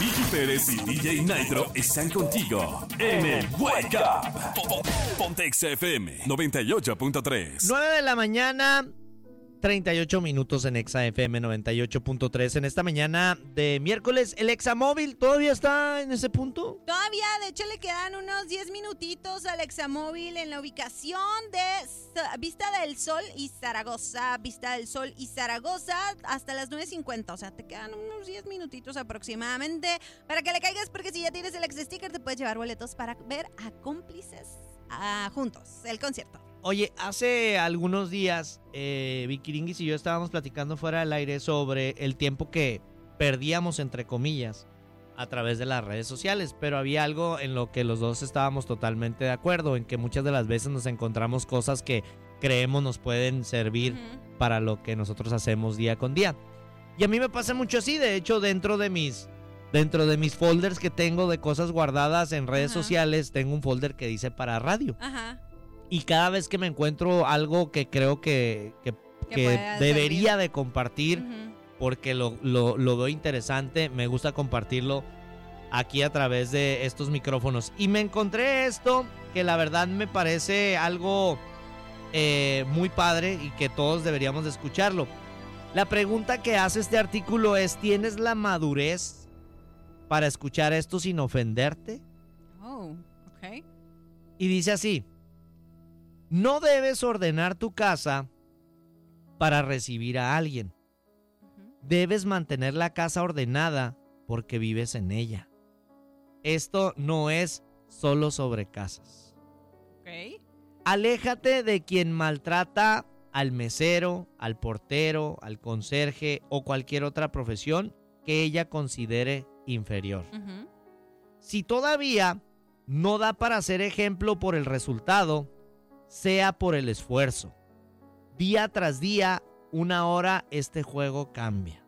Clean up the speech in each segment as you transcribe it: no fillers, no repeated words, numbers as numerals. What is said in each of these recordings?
Vicky Pérez y DJ Nitro están contigo en el Wake Up. Ponte XFM 98.3. 9 de la mañana, 38 minutos en Exa FM 98.3. En esta mañana de miércoles, ¿el Examóvil todavía está en ese punto? Todavía, de hecho, le quedan unos 10 minutitos al Examóvil en la ubicación de Vista del Sol y Zaragoza. Vista del Sol y Zaragoza hasta las 9:50. O sea, te quedan unos 10 minutitos aproximadamente para que le caigas, porque si ya tienes el Ex-Sticker te puedes llevar boletos para ver a Cómplices juntos, el concierto. Oye, hace algunos días, Vicky Ringuis y yo estábamos platicando fuera del aire sobre el tiempo que perdíamos, entre comillas, a través de las redes sociales, pero había algo en lo que los dos estábamos totalmente de acuerdo, en que muchas de las veces nos encontramos cosas que creemos nos pueden servir para lo que nosotros hacemos día con día. Y a mí me pasa mucho así, de hecho, dentro de mis folders que tengo de cosas guardadas en redes sociales, tengo un folder que dice para radio. Ajá. Y cada vez que me encuentro algo que creo que debería de compartir, porque lo veo interesante, me gusta compartirlo aquí a través de estos micrófonos. Y me encontré esto, que la verdad me parece algo muy padre y que todos deberíamos de escucharlo. La pregunta que hace este artículo es: ¿tienes la madurez para escuchar esto sin ofenderte? Oh, ok. Y dice así: no debes ordenar tu casa para recibir a alguien. Debes mantener la casa ordenada porque vives en ella. Esto no es solo sobre casas. Ok. Aléjate de quien maltrata al mesero, al portero, al conserje o cualquier otra profesión que ella considere inferior. Si todavía no da para ser ejemplo por el resultado, sea por el esfuerzo. Día tras día, una hora, este juego cambia.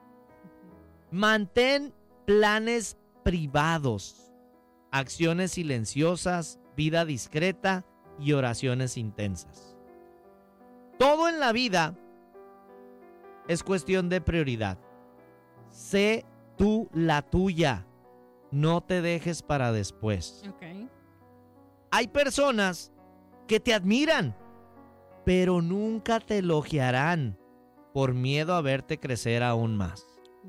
Mantén planes privados, acciones silenciosas, vida discreta y oraciones intensas. Todo en la vida es cuestión de prioridad. Sé tú la tuya. No te dejes para después. Ok. Hay personas que te admiran, pero nunca te elogiarán por miedo a verte crecer aún más.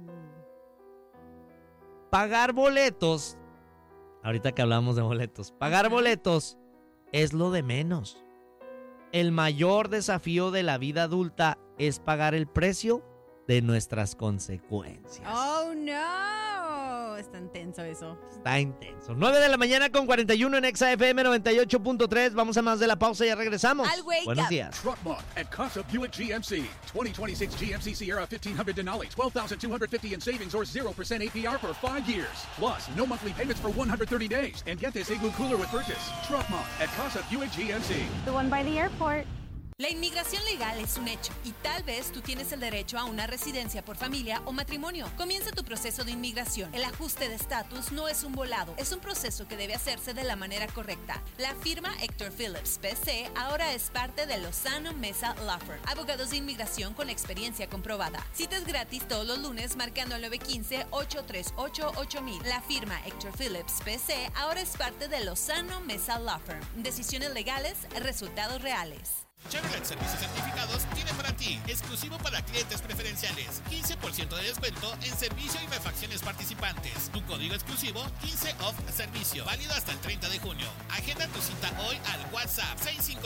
Pagar boletos, ahorita que hablamos de boletos, pagar boletos es lo de menos. El mayor desafío de la vida adulta es pagar el precio de nuestras consecuencias. Oh, no. Está intenso eso. Está intenso. 9 de la mañana con 41 en Exa FM 98.3. Vamos a más de la pausa y ya regresamos. Al Wake Buenos Up. días. Truck Month at Casa Buick GMC. 2026 GMC Sierra 1500 Denali, $12,250 in savings or 0% APR for 5 years. Plus, no monthly payments for 130 days. And get this Igloo cooler with purchase. Truck Month at Casa Buick GMC. The one by the airport. La inmigración legal es un hecho y tal vez tú tienes el derecho a una residencia por familia o matrimonio. Comienza tu proceso de inmigración. El ajuste de estatus no es un volado, es un proceso que debe hacerse de la manera correcta. La firma Hector Phillips PC ahora es parte de Lozano Mesa Law Firm, abogados de inmigración con experiencia comprobada. Citas gratis todos los lunes marcando al 915-838-8000. La firma Hector Phillips PC ahora es parte de Lozano Mesa Law Firm. Decisiones legales, resultados reales. Chevrolet Servicios Certificados tiene para ti, exclusivo para clientes preferenciales, 15% de descuento en servicio y refacciones participantes. Tu código exclusivo 15 off servicio, válido hasta el 30 de junio. Agenda tu cita hoy al WhatsApp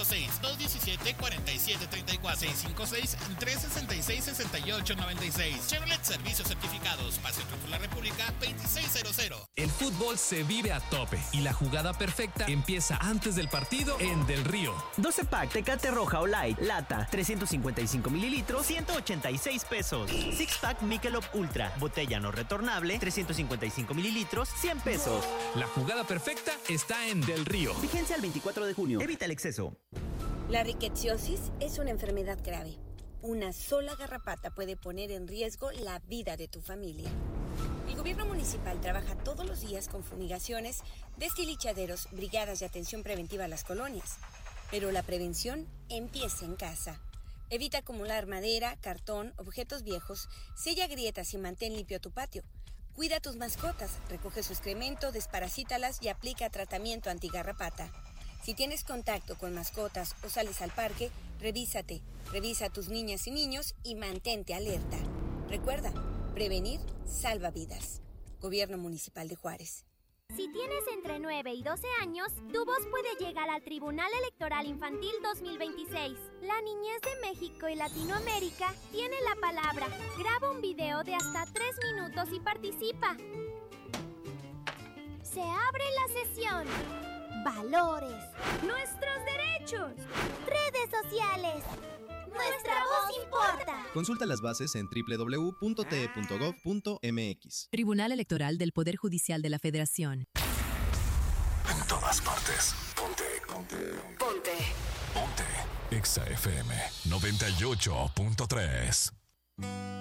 656-217-4734, 656-366-6896. Chevrolet Servicios Certificados, Paseo Triunfo La República, 2600. El fútbol se vive a tope y la jugada perfecta empieza antes del partido en Del Río. 12 pack Tecate Roja o Light, lata, 355 mililitros, 186 pesos. 6 pack Michelob Ultra, botella no retornable, 355 mililitros, 100 pesos. La jugada perfecta está en Del Río. Vigencia al 24 de junio. Evita el exceso. La rickettsiosis es una enfermedad grave. Una sola garrapata puede poner en riesgo la vida de tu familia. El gobierno municipal trabaja todos los días con fumigaciones, destilichaderos, brigadas de atención preventiva a las colonias. Pero la prevención empieza en casa. Evita acumular madera, cartón, objetos viejos, sella grietas y mantén limpio tu patio. Cuida tus mascotas, recoge su excremento, desparasítalas y aplica tratamiento antigarrapata. Si tienes contacto con mascotas o sales al parque, revísate, revisa a tus niñas y niños y mantente alerta. Recuerda, prevenir salva vidas. Gobierno Municipal de Juárez. Si tienes entre 9 y 12 años, tu voz puede llegar al Tribunal Electoral Infantil 2026. La niñez de México y Latinoamérica tiene la palabra. Graba un video de hasta 3 minutos y participa. Se abre la sesión. Valores. Nuestros derechos. Redes sociales. Nuestra voz importa. Consulta las bases en www.te.gov.mx. Tribunal Electoral del Poder Judicial de la Federación. En todas partes. Ponte. Exa FM 98.3.